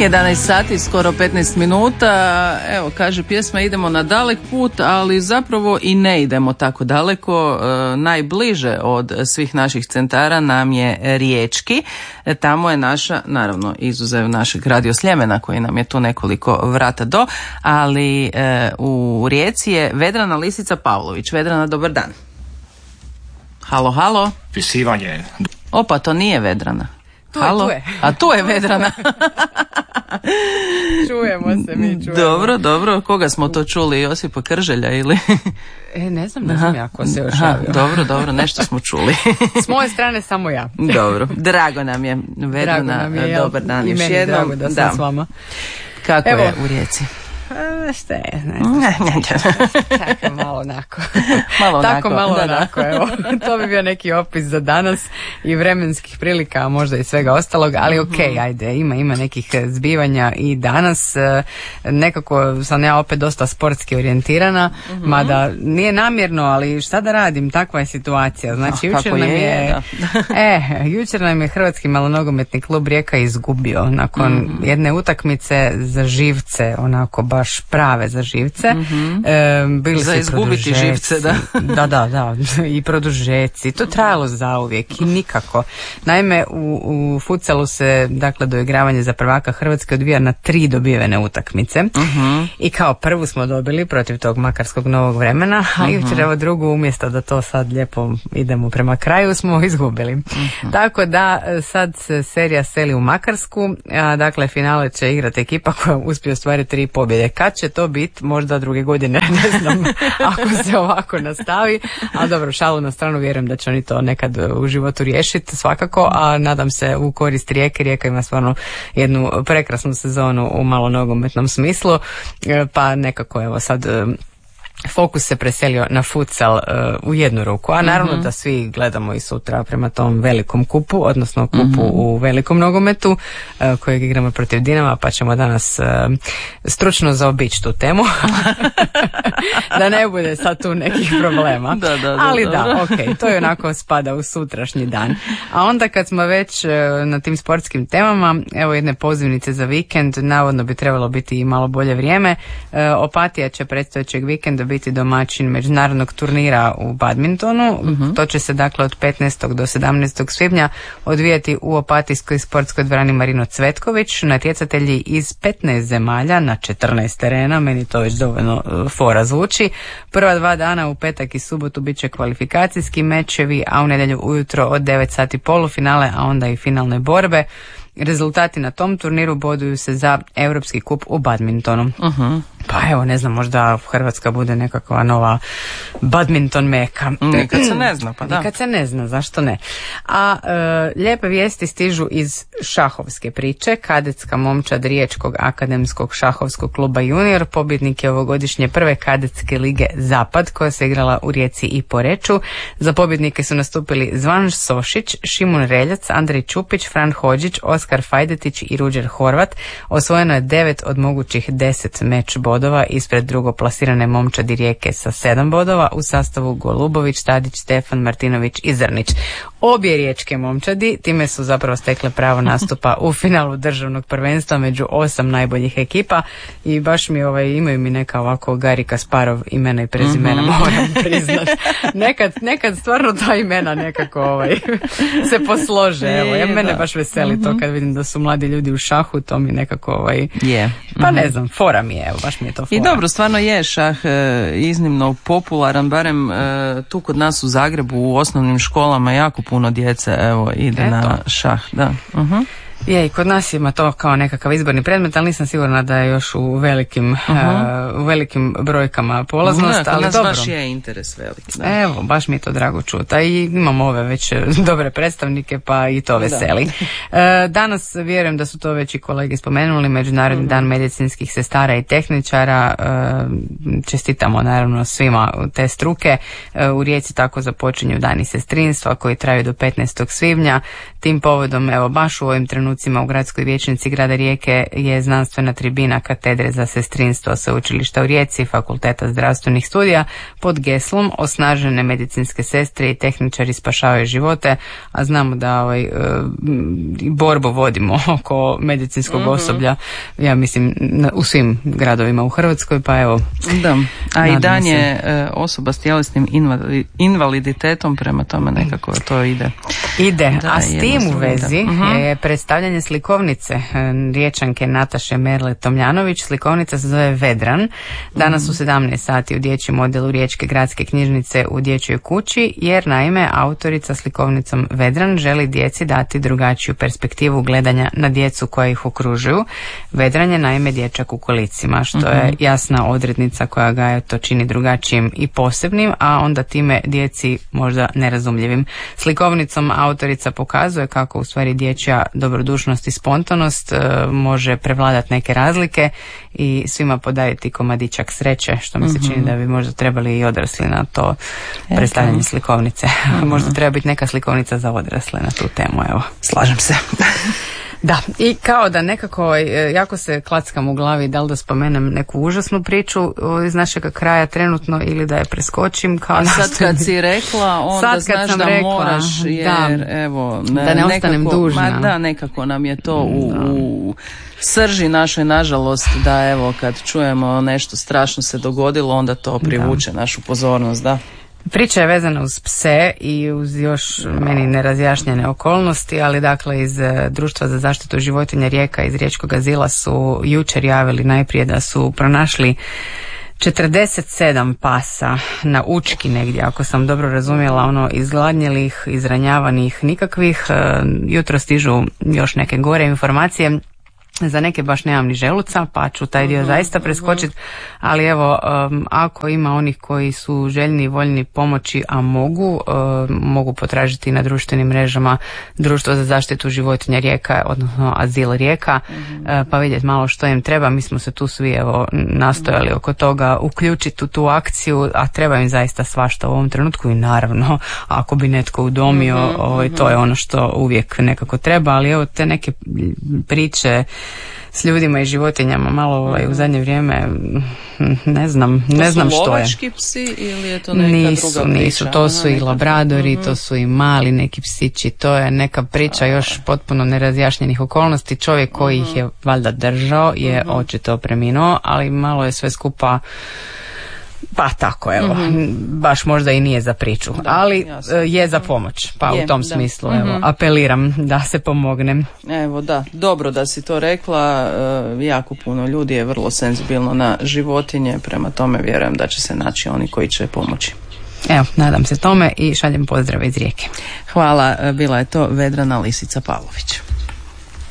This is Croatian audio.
11 sati, skoro 15 minuta. Evo, kaže pjesma, idemo na dalek put, ali zapravo i ne idemo tako daleko. Najbliže od svih naših centara nam je Riječki. Tamo je naša, naravno, izuzev našeg Radio Sljemena koji nam je tu nekoliko vrata do, ali u Rijeci je Vedrana Lisica Pavlović. Vedrana, dobar dan. Halo, halo. Pisivanje. Opa, to nije Vedrana. Tu je. A tu je Vedrana. Čujemo se. Dobro. Koga smo to čuli? Josipa Krželja ili? Ne znam ja ko se još javio. Dobro, nešto smo čuli. S moje strane samo ja. Dobro, drago nam je. Vedrana, dobar dan još jednom. I meni drago da sam s vama. Kako je u Rijeci? Šta je, tako malo onako. Onako, evo. To bi bio neki opis za danas i vremenskih prilika, a možda i svega ostalog, ali okej, ajde, ima nekih zbivanja i danas. Nekako sam ja opet dosta sportski orijentirana, mada nije namjerno, ali šta da radim, takva je situacija. Znači, jučer nam je Hrvatski malonogometni klub Rijeka izgubio nakon jedne utakmice za živce, onako baš prave za živce. Bili za izgubiti živce, da. Da, i produžeci. To trajalo zauvijek i nikako. Naime, u futsalu se, dakle, doigravanje za prvaka Hrvatske odvija na 3 dobivene utakmice. I kao prvu smo dobili protiv tog makarskog Novog Vremena, a jučer evo drugu, umjesto da to sad lijepo idemo prema kraju, smo izgubili. Tako da sad se serija seli u Makarsku, a dakle finale će igrati ekipa koja uspije ostvariti 3 pobjede. Kad će to biti? Možda druge godine, ne znam, ako se ovako nastavi. Ali dobro, šalu na stranu, vjerujem da će oni to nekad u životu riješiti svakako, a nadam se u korist Rijeke. Rijeka ima stvarno jednu prekrasnu sezonu u malonogometnom smislu, pa nekako evo sad fokus se preselio na futsal u jednu ruku, a naravno da svi gledamo i sutra prema tom velikom kupu, odnosno kupu u velikom nogometu kojeg igramo protiv Dinama, pa ćemo danas stručno zaobići tu temu da ne bude sad tu nekih problema. Ali ok, to je onako spada u sutrašnji dan. A onda kad smo već na tim sportskim temama, evo jedne pozivnice za vikend, navodno bi trebalo biti i malo bolje vrijeme. Opatija će predstojećeg vikenda biti domaćin međunarodnog turnira u badmintonu. To će se dakle od 15. do 17. svibnja odvijati u Opatijskoj sportskoj dvorani Marino Cvetković. Natjecatelji iz 15 zemalja na 14 terena, meni to već dovoljno fora zvuči. Prva 2 dana, u petak i subotu, bit će kvalifikacijski mečevi, a u nedjelju ujutro od 9 sati polufinale, a onda i finalne borbe. Rezultati na tom turniru boduju se za Europski kup u badmintonu. Pa evo, ne znam, možda Hrvatska bude nekakva nova badminton meka. Nikad se ne zna, pa da. Nikad se ne zna, zašto ne. A lijepe vijesti stižu iz šahovske priče. Kadetska momčad Riječkog akademskog šahovskog kluba Junior pobjednik je ovogodišnje prve kadetske lige Zapad, koja se igrala u Rijeci i Poreču. Za pobjednike su nastupili Zvan Sošić, Šimun Reljac, Andrej Čupić, Fran Hodžić, Oskar Fajdetić i Ruđer Horvat. Osvojeno je 9 od mogućih 10 meč bodova ispred drugoplasirane momčadi Rijeke sa 7 bodova u sastavu Golubović, Tadić, Stefan, Martinović i Zrnić. Obje riječke momčadi time su zapravo stekle pravo nastupa u finalu državnog prvenstva među 8 najboljih ekipa i baš mi imaju mi neka ovako Gari Kasparov imena i prezimena, moram priznat. Nekad stvarno ta imena nekako se poslože. Evo, mene baš veseli to kad vidim da su mladi ljudi u šahu, to mi nekako pa ne znam, fora mi je, evo, baš mi je to fora. I dobro, stvarno je šah iznimno popularan, barem tu kod nas u Zagrebu u osnovnim školama jako puno djece ide na šah, da. Je, i kod nas ima to kao nekakav izborni predmet, ali nisam sigurna da je još u velikim brojkama polaznost, ali dobro. Baš je interes velik. Da. Evo, baš mi je to drago čuti. I imamo ove već dobre predstavnike, pa i to veseli. Danas vjerujem da su to već i kolege spomenuli, Međunarodni dan medicinskih sestara i tehničara. Čestitamo naravno svima te struke. U Rijeci tako započinju dani sestrinstva koji traju do 15. svibnja. Tim povodom, evo, baš u ovim trenucima trenucima u gradskoj vijećnici grada Rijeke je znanstvena tribina katedre za sestrinstvo Sveučilišta u Rijeci, Fakulteta zdravstvenih studija pod geslom osnažene medicinske sestre i tehničari spašavaju živote, a znamo da borbu vodimo oko medicinskog osoblja, ja mislim u svim gradovima u Hrvatskoj, pa evo. Da, a i dan je osoba s tjelesnim invaliditetom, prema tome nekako to ide. Da, a s tim u vezi je predstavljanje slikovnice Riječanke Nataše Merle Tomljanović. Slikovnica se zove Vedran. Danas u 17 sati u dječjem odjelu Riječke gradske knjižnice u dječjoj kući, jer naime autorica slikovnicom Vedran želi djeci dati drugačiju perspektivu gledanja na djecu koja ih okružuju. Vedran je naime dječak u kolicima, što je jasna odrednica koja ga to čini drugačijim i posebnim, a onda time djeci možda nerazumljivim. Slikovnicom autorica pokazuje kako u stvari dječja dobrodušnost i spontanost može prevladati neke razlike i svima podariti komadićak sreće, što mi se čini da bi možda trebali i odrasli na to predstavljanje slikovnice. Možda treba biti neka slikovnica za odrasle na tu temu, evo. Slažem se. Da, i kao da nekako jako se klackam u glavi da li da spomenem neku užasnu priču iz našega kraja trenutno ili da je preskočim. A sad kad si rekla, onda znaš da moraš, jer evo, da ne ostanem dužna. Da, nekako nam je to u srži našoj, nažalost, da evo kad čujemo nešto strašno se dogodilo, onda to privuče našu pozornost, da. Priča je vezana uz pse i uz još meni nerazjašnjene okolnosti, ali dakle iz Društva za zaštitu životinja Rijeka iz Riječkog azila su jučer javili najprije da su pronašli 47 pasa na Učki negdje, ako sam dobro razumjela, izgladnjelih, izranjavanih, nikakvih. Jutro stižu još neke gore informacije. Za neke baš nemam ni želuca, pa ću taj dio zaista preskočiti, ali evo, ako ima onih koji su željni i voljni pomoći, a mogu potražiti na društvenim mrežama Društvo za zaštitu životinja Rijeka, odnosno Azil Rijeka, pa vidjeti malo što im treba. Mi smo se tu svi nastojali oko toga uključiti u tu akciju, a treba im zaista svašta u ovom trenutku i naravno, ako bi netko udomio, to je ono što uvijek nekako treba, ali evo te neke priče s ljudima i životinjama malo u zadnje vrijeme ne znam što je. To su lovački psi ili je to neka druga priča? Nisu, to su i labradori, to su i mali neki psići, to je neka priča još potpuno nerazjašnjenih okolnosti. Čovjek koji ih je valjda držao je očito preminuo, ali malo je sve skupa. Pa tako, evo, baš možda i nije za priču, ali je za pomoć, pa u tom smislu, evo, apeliram da se pomognem. Evo da, dobro da si to rekla, jako puno ljudi je vrlo senzibilno na životinje, prema tome vjerujem da će se naći oni koji će pomoći. Evo, nadam se tome i šaljem pozdrave iz Rijeke. Hvala, bila je to Vedrana Lisica Pavlović.